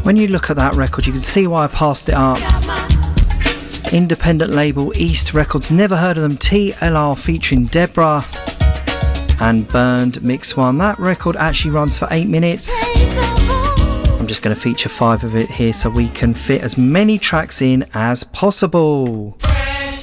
When you look at that record, you can see why I passed it up. Independent label East Records, never heard of them. TLR featuring Deborah and Burned Mix 1. That record actually runs for 8 minutes. I'm just going to feature 5 of it here so we can fit as many tracks in as possible.